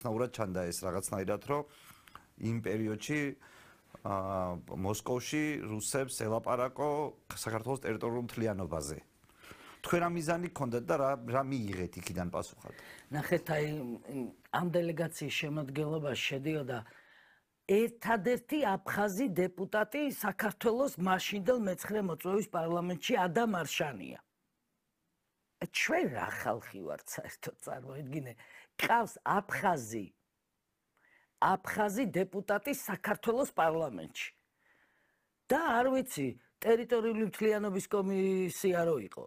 ნაურად ჩანდა ეს რაღაცნაირად, რომ იმ პერიოდში მოსკოვში რუსებს ელაპარაკო საქართველოს ტერიტორიულ მთლიანობაზე. თქვენ ამ მიზანი გქონდათ და რა მიიღეთ იქიდან პასუხად? ნახეთ, აი ამ დელეგაციის შემადგენლობაში შედიოდა ერთადერთი აფხაზი დეპუტატი საქართველოს მაშინდელ მე-9 მოწვევის პარლამენტში ადამ არშანია. ჩვენ რა ხალხი ვართ საერთოდ წარმოიდგინე, ყავს აფხაზი დეპუტატი საქართველოს პარლამენტში. და არ ვიცი, ტერიტორიული მთლიანობის კომისია რო იყო.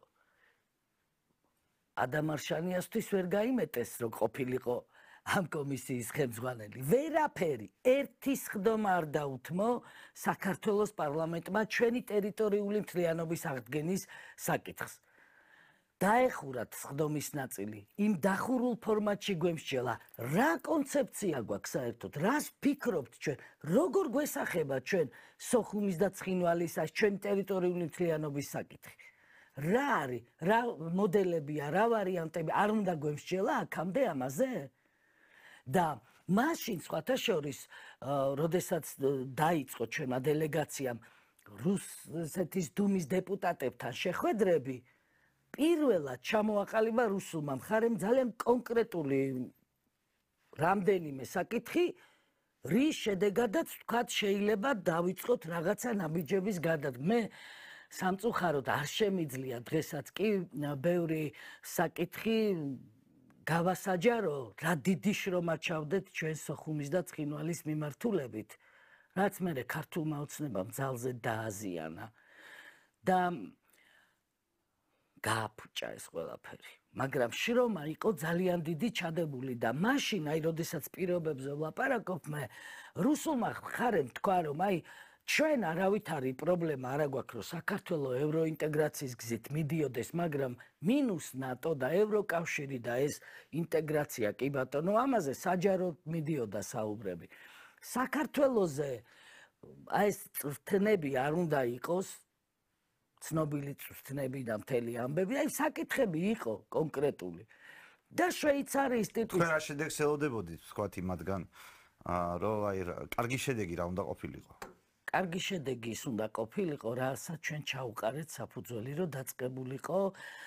ადამ არშანიასთვის ვერ გაიმეტეს, რომ ყოფილიყო ამ კომისიის ხელმძღვანელი. ვერაფერი, ერთი სხდომა არ დაუთმო საქართველოს პარლამენტმა ჩვენი ტერიტორიული მთლიანობის აღდგენის საკითხს. დაეხურათ სხდომის ნაწილი, იმ დახურულ ფორმატში გვემსჯელა, რა კონცეფცია გვაქვს საერთოდ, რას ფიქრობთ ჩვენ, როგორ გვესახება ჩვენ სოხუმის და ცხინვალის ჩვენი ტერიტორიული მთლიანობის საკითხი. რა არის, რა მოდელებია, რა ვარიანტები არ უნდა გვემსჯელა აქამდე ამაზე? და მაშინ სხვათა შორის, როდესაც დაიწყო ჩვენმა დელეგაციამ რუსეთის დუმის დეპუტატებთან შეხვედრები, პირველად ჩამოაყალიბა რუსულმა მხარემ ძალიან კონკრეტული რამდენიმე საკითხი, რის შედეგადაც თქვათ შეიძლება დავიწყოთ რაღაცა ნაბიჯების გადადგმა. მე სამწუხაროდ არ შემიძლია დღესაც კი ბევრი საკითხი გავასაჯარო, რა დიდი შრომა ჩავდეთ ჩვენ სოხუმის და ცხინვალის მიმართულებით, რაც მე ქართულმა ოცნებამ ძალზე დააზიანა და გააფუჭა ეს ყველაფერი. მაგრამ შრომა იყო ძალიან დიდი ჩადებული და მაშინ, აი, როდესაც პირობებზე ვლაპარაკობ, მე რუსულმა მხარემ თქვა, რომ აი ჩვენ არავითარი პრობლემა არ აგვაქვს, რომ საქართველო ევროინტეგრაციის გზით მიდიოდეს, მაგრამ მინუს ნატო და ევროკავშირი და ეს ინტეგრაცია კი ბატონო, ამაზე საჯაროდ მიდიოდა საუბრები. საქართველოზე აი ეს წვრთნები არ უნდა იყოს, ცნობილი წვრთნები და მთელი ამბები, აი საკითხები იყო კონკრეტული. და შვეიცარიის ტიპის თქვენ რა შედეგს ელოდებოდით, ვთქვათ იმათგან, რომ აი კარგი შედეგი რა უნდა ყოფილიყო? კარგი შედეგი ის უნდა ყოფილიყო, რასაც ჩვენ ჩაუყარეთ საფუძველი, რომ დაწყებულიყო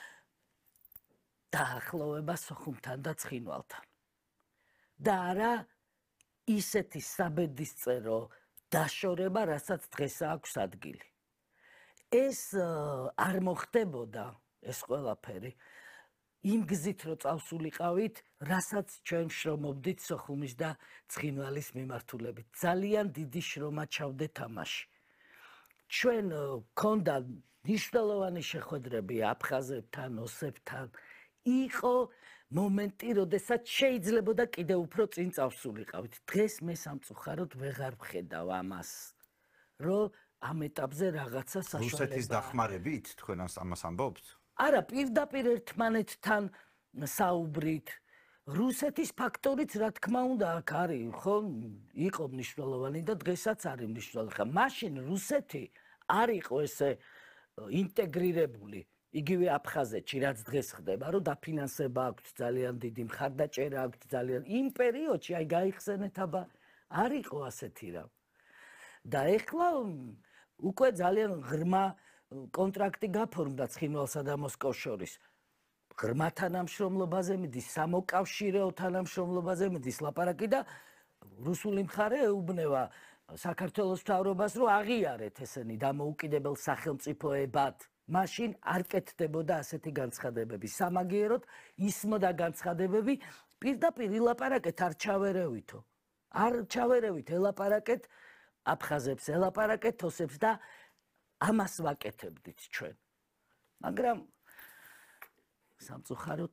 დაახლოვება სოხუმთან და ცხინვალთან. და არა ისეთი საბედისწერო დაშორება, რასაც დღეს აქვს ადგილი. ეს არ მოხდებოდა ეს ყველაფერი იმ გზით რო წავსულიყავით, რასაც ჩვენ შრომობდით სოხუმის და ცხინვალის მიმართულებით. ძალიან დიდი შრომა ჩავდეთ ამაში. ჩვენ გქონდა მნიშვნელოვანი შეხვედრები აფხაზებთან, ოსებთან. იყო მომენტი, როდესაც შეიძლებოდა კიდევ უფრო წინ წავსულიყავით. დღეს მე სამწუხაროდ ვეღარ ვხედავ ამას, რომ ამ ეტაპზე რაღაცა საშუალება. რუსეთის დახმარებით თქვენ ამას ამბობთ? არა, პირდაპირ ერთმანეთთან საუბრით. რუსეთის ფაქტორიც რა თქმა უნდა აქ არის, ხო? იყო მნიშვნელოვანი და დღესაც არის მნიშვნელოვანი. მაშინ რუსეთი არ იყო ესე ინტეგრირებული, იგივე აფხაზეთში, რაც დღეს ხდება, რომ დაფინანსება აქვს ძალიან დიდი, მხარდაჭერა აქვს ძალიან. იმ პერიოდში აი გაიხსენეთ აბა, არ იყო ასეთი რა. და ეხლა უკვე ძალიან ღრმა კონტრაქტი გაფორმდა ცხინვალსა და მოსკოვს შორის. ღრმა თანამშრომლობაზე მიდის, სამოკავშირეო თანამშრომლობაზე მიდის ლაპარაკი და რუსული მხარე ეუბნება საქართველოს მთავრობას, რომ აღიარეთ ესენი დამოუკიდებელ სახელმწიფოებად. მაშინ არ კეთდებოდა ასეთი განცხადებები. სამაგიეროდ ისმოდა განცხადებები, პირდაპირ ილაპარაკეთ, არ ჩავერევითო. არ ჩავერევით, ელაპარაკეთ აფხაზებს, ელაპარაკეთ ოსებს და ამას ვაკეთებდით ჩვენ. მაგრამ სამწუხაროდ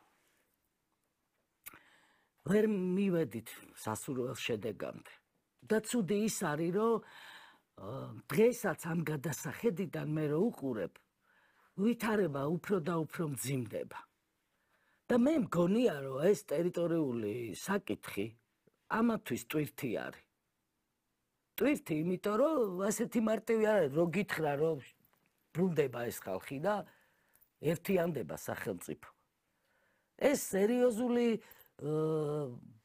ვერ მივედით სასურველ შედეგამდე. და ცუდი ის არის, რომ დღესაც ამ გადასახედიდან მე რო უყურებ, ვითარება უფრო და უფრო მძიმდება. და მე მგონია, რომ ეს ტერიტორიული საკითხი ამათვის ტვირთი არის. ტვირთი, იმიტომ რომ ასეთი მარტივი არ არის, რო გითხრა, რომ ბრუნდება ეს ხალხი და ერთიანდება სახელმწიფო. ეს სერიოზული